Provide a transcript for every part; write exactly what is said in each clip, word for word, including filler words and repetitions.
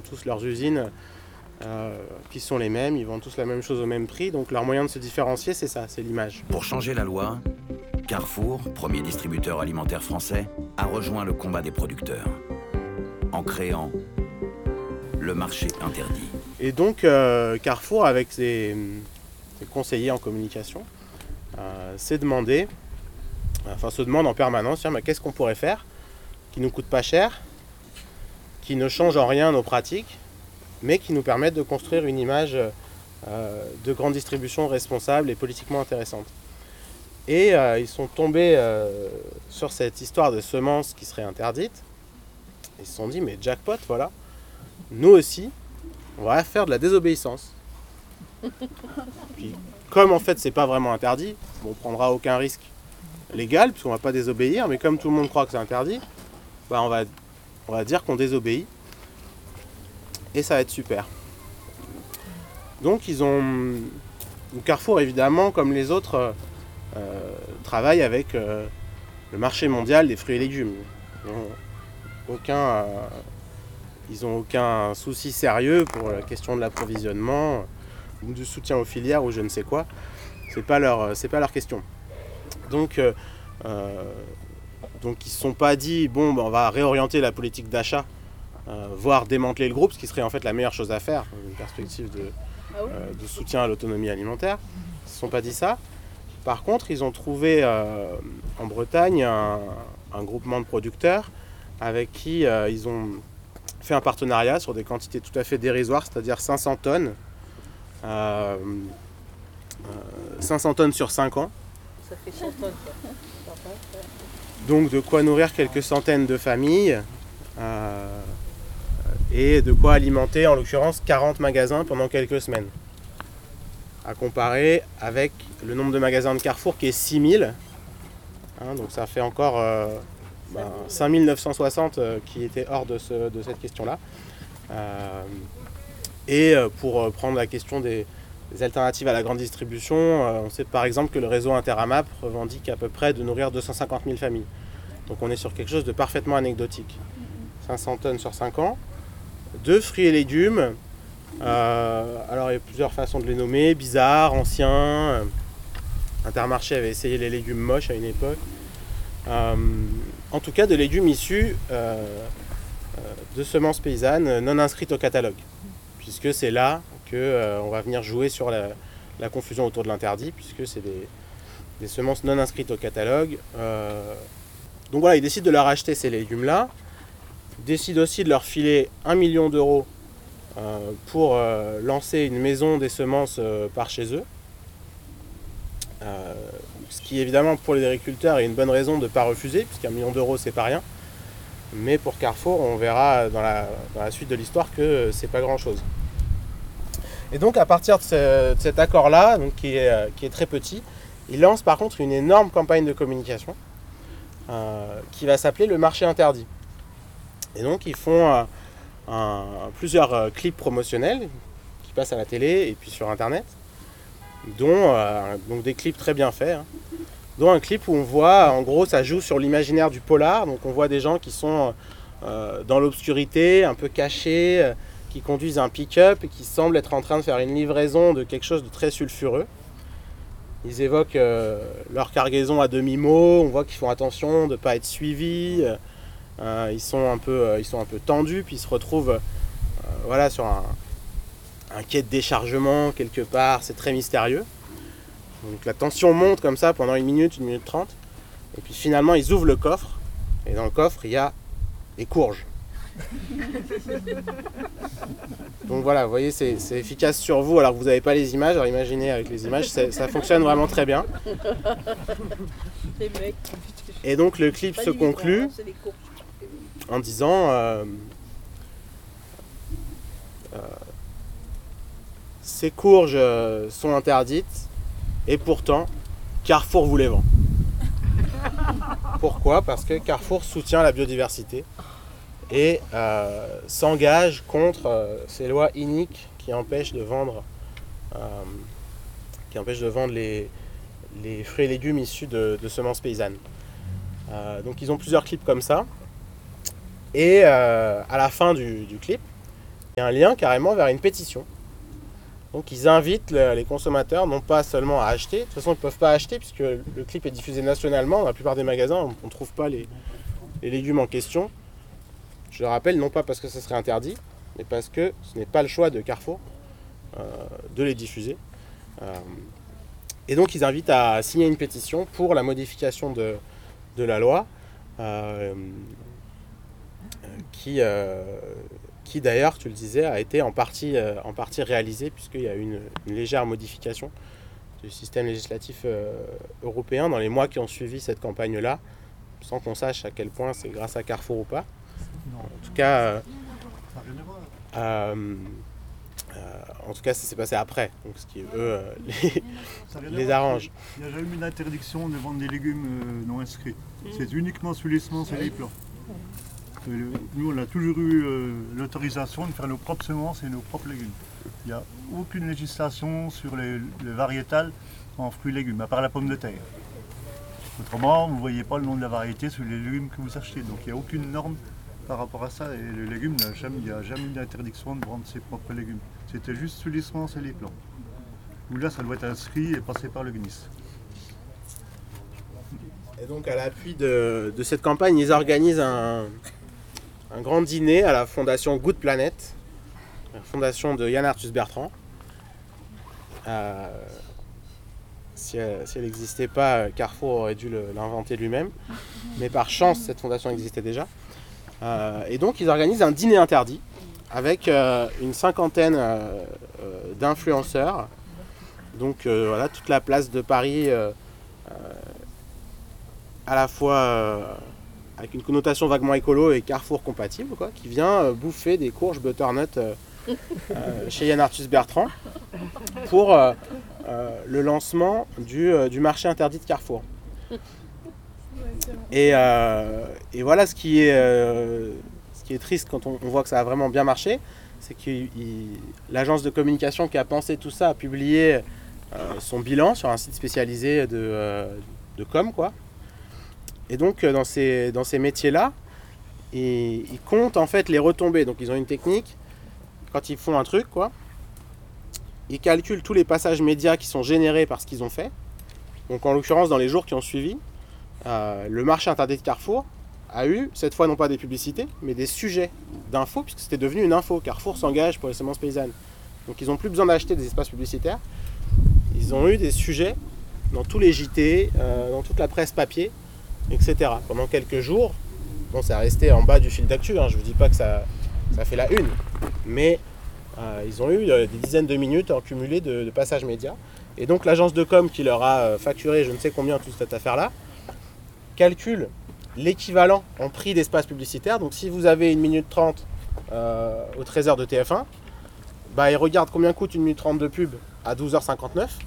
tous leurs usines euh, qui sont les mêmes, ils vendent tous la même chose au même prix, donc leur moyen de se différencier, c'est ça, c'est l'image. Pour changer la loi, Carrefour, premier distributeur alimentaire français, a rejoint le combat des producteurs en créant le marché interdit. Et donc euh, Carrefour, avec ses, ses conseillers en communication, euh, s'est demandé, enfin se demande en permanence, tiens, mais qu'est-ce qu'on pourrait faire qui nous coûte pas cher, qui ne change en rien nos pratiques, mais qui nous permettent de construire une image euh, de grande distribution responsable et politiquement intéressante. Et euh, ils sont tombés euh, sur cette histoire de semences qui serait interdite. Ils se sont dit, mais jackpot, voilà, nous aussi, on va faire de la désobéissance. Puis, comme en fait c'est pas vraiment interdit, on prendra aucun risque légal, puisqu'on va pas désobéir, mais comme tout le monde croit que c'est interdit, bah on va, on va dire qu'on désobéit. Et ça va être super. Donc ils ont... Carrefour, évidemment, comme les autres, euh, travaille avec euh, le marché mondial des fruits et légumes. Ils n'ont aucun, euh, ils ont aucun souci sérieux pour la question de l'approvisionnement, ou du soutien aux filières, ou je ne sais quoi. C'est pas leur, c'est pas leur question. Donc, euh, euh, donc ils ne se sont pas dit, bon, ben, on va réorienter la politique d'achat, Euh, voire démanteler le groupe, ce qui serait en fait la meilleure chose à faire, une perspective de, euh, de soutien à l'autonomie alimentaire. Ils ne se sont pas dit ça. Par contre, ils ont trouvé euh, en Bretagne un, un groupement de producteurs avec qui euh, ils ont fait un partenariat sur des quantités tout à fait dérisoires, c'est-à-dire cinq cents tonnes. Euh, euh, cinq cents tonnes sur cinq ans. Ça fait cent tonnes, quoi. Donc de quoi nourrir quelques centaines de familles. Euh, et de quoi alimenter en l'occurrence quarante magasins pendant quelques semaines. À comparer avec le nombre de magasins de Carrefour qui est six mille, hein, donc ça fait encore euh, ben, cinq mille neuf cent soixante euh, qui étaient hors de, ce, de cette question-là. Euh, et pour prendre la question des, des alternatives à la grande distribution, euh, on sait par exemple que le réseau Interamap revendique à peu près de nourrir deux cent cinquante mille familles. Donc on est sur quelque chose de parfaitement anecdotique. cinq cents tonnes sur cinq ans. De fruits et légumes, euh, alors il y a plusieurs façons de les nommer, bizarres, anciens, Intermarché avait essayé les légumes moches à une époque, euh, en tout cas de légumes issus euh, de semences paysannes non inscrites au catalogue, puisque c'est là qu'on euh, va venir jouer sur la, la confusion autour de l'interdit, puisque c'est des, des semences non inscrites au catalogue. Euh, donc voilà, ils décident de leur acheter ces légumes-là, décide aussi de leur filer un million d'euros euh, pour euh, lancer une maison des semences euh, par chez eux. Euh, ce qui évidemment pour les agriculteurs est une bonne raison de ne pas refuser, puisqu'un million d'euros c'est pas rien. Mais pour Carrefour, on verra dans la, dans la suite de l'histoire que c'est pas grand chose. Et donc à partir de, ce, de cet accord-là, donc, qui, est, qui est très petit, ils lancent par contre une énorme campagne de communication euh, qui va s'appeler le marché interdit. Et donc ils font euh, un, plusieurs euh, clips promotionnels qui passent à la télé et puis sur internet, dont euh, donc des clips très bien faits, hein, dont un clip où on voit, en gros ça joue sur l'imaginaire du polar, donc on voit des gens qui sont euh, dans l'obscurité, un peu cachés, euh, qui conduisent un pick-up et qui semblent être en train de faire une livraison de quelque chose de très sulfureux. Ils évoquent euh, leur cargaison à demi-mot, on voit qu'ils font attention de ne pas être suivis. Euh, Euh, ils, sont un peu, euh, ils sont un peu tendus, puis ils se retrouvent euh, voilà, sur un, un quai de déchargement quelque part, c'est très mystérieux. Donc la tension monte comme ça pendant une minute, une minute trente, et puis finalement ils ouvrent le coffre, et dans le coffre il y a des courges. Donc voilà, vous voyez, c'est, c'est efficace sur vous alors que vous n'avez pas les images, alors imaginez avec les images, ça fonctionne vraiment très bien. Et donc le clip se conclut en disant euh, euh, ces courges sont interdites et pourtant Carrefour vous les vend. Pourquoi ? Parce que Carrefour soutient la biodiversité et euh, s'engage contre euh, ces lois iniques qui empêchent de vendre, euh, qui empêchent de vendre les, les fruits et légumes issus de, de semences paysannes. Euh, donc ils ont plusieurs clips comme ça. Et euh, à la fin du, du clip, Il y a un lien carrément vers une pétition. Donc ils invitent le, les consommateurs non pas seulement à acheter, de toute façon ils ne peuvent pas acheter puisque le clip est diffusé nationalement, dans la plupart des magasins on ne trouve pas les, les légumes en question. Je le rappelle, non pas parce que ce serait interdit, mais parce que ce n'est pas le choix de Carrefour euh, de les diffuser. Euh, et donc ils invitent à signer une pétition pour la modification de, de la loi, euh, qui, euh, qui d'ailleurs, tu le disais, a été en partie, euh, en partie réalisée, puisqu'il y a eu une, une légère modification du système législatif euh, européen dans les mois qui ont suivi cette campagne-là, sans qu'on sache à quel point c'est grâce à Carrefour ou pas. En tout cas, euh, euh, euh, en tout cas, ça s'est passé après, donc ce qui eux euh, les, les arrange. Il n'y a jamais eu d'interdiction de vendre des légumes euh, non inscrits. C'est uniquement sur les semences et les plants. Euh, nous, on a toujours eu euh, l'autorisation de faire nos propres semences et nos propres légumes. Il n'y a aucune législation sur les, les variétales en fruits et légumes, à part la pomme de terre. Autrement, vous ne voyez pas le nom de la variété sur les légumes que vous achetez. Donc il n'y a aucune norme par rapport à ça. Et les légumes, il n'y a jamais eu d'interdiction de vendre ses propres légumes. C'était juste sur les semences et les plants. Où là, ça doit être inscrit et passé par le G N I S. Et donc à l'appui de, de cette campagne, ils organisent un, un grand dîner à la fondation Good Planet, la fondation de Yann Arthus Bertrand. Euh, si elle si n'existait pas, Carrefour aurait dû le, l'inventer lui-même. Mais par chance, cette fondation existait déjà. Euh, et donc ils organisent un dîner interdit avec euh, une cinquantaine euh, euh, d'influenceurs. Donc euh, voilà, toute la place de Paris, euh, euh, à la fois euh, avec une connotation vaguement écolo et Carrefour compatible, quoi, qui vient euh, bouffer des courges butternut euh, euh, chez Yann Arthus Bertrand pour euh, euh, le lancement du, euh, du marché interdit de Carrefour. Et, euh, et voilà ce qui est, euh, ce qui est triste quand on, on voit que ça a vraiment bien marché, c'est que il, l'agence de communication qui a pensé tout ça a publié euh, son bilan sur un site spécialisé de, euh, de com, quoi. Et donc dans ces, dans ces métiers-là, ils, ils comptent en fait les retombées. Donc ils ont une technique, quand ils font un truc, quoi, ils calculent tous les passages médias qui sont générés par ce qu'ils ont fait. Donc en l'occurrence, dans les jours qui ont suivi, euh, le marché interdit de Carrefour a eu, cette fois non pas des publicités, mais des sujets d'infos, puisque c'était devenu une info. Carrefour s'engage pour les semences paysannes. Donc ils n'ont plus besoin d'acheter des espaces publicitaires. Ils ont eu des sujets dans tous les J T, euh, dans toute la presse papier, et cetera. Pendant quelques jours, bon, ça a resté en bas du fil d'actu, hein, je ne vous dis pas que ça, ça fait la une, mais euh, ils ont eu euh, des dizaines de minutes en cumulé de, de passages médias. Et donc l'agence de com qui leur a euh, facturé je ne sais combien toute cette affaire-là, calcule l'équivalent en prix d'espace publicitaire. Donc si vous avez une minute trente euh, au treize heures de T F un, bah, ils regardent combien coûte une minute trente de pub à douze heures cinquante-neuf.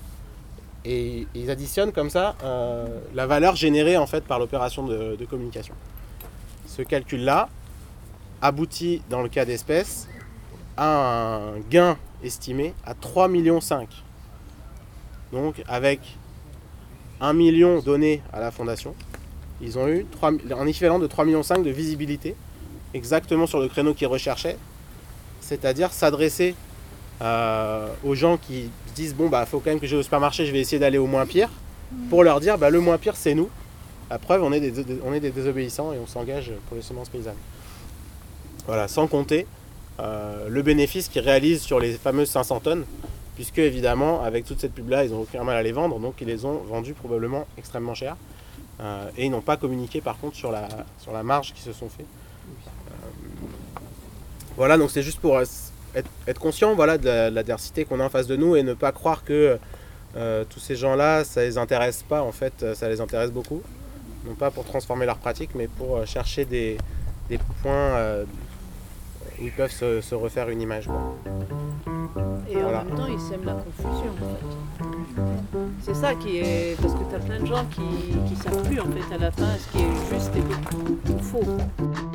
Et ils additionnent comme ça euh, la valeur générée en fait par l'opération de, de communication. Ce calcul-là aboutit, dans le cas d'espèces, à un gain estimé à trois virgule cinq millions. Donc avec un million donné à la fondation, ils ont eu trois, un équivalent de trois virgule cinq millions de visibilité, exactement sur le créneau qu'ils recherchaient, c'est-à-dire s'adresser Euh, aux gens qui se disent bon bah faut quand même que j'aille au supermarché, je vais essayer d'aller au moins pire, pour leur dire bah le moins pire c'est nous. La preuve, on est des, on est des désobéissants et on s'engage pour les semences paysannes. Voilà, sans compter euh, le bénéfice qu'ils réalisent sur les fameuses cinq cents tonnes, puisque évidemment avec toute cette pub là ils n'ont aucun mal à les vendre, donc ils les ont vendus probablement extrêmement cher, euh, et ils n'ont pas communiqué par contre sur la, sur la marge qu'ils se sont fait. Euh, voilà, donc c'est juste pour Être, être conscient, voilà, de la, de l'adversité qu'on a en face de nous et ne pas croire que euh, tous ces gens-là, ça les intéresse pas. En fait, ça les intéresse beaucoup. Non pas pour transformer leur pratique, mais pour euh, chercher des, des points euh, où ils peuvent se, se refaire une image. Et voilà. En même temps, ils sèment la confusion. En fait. C'est ça qui est... Parce que tu as plein de gens qui ne savent plus en fait à la fin ce qui est juste et faux.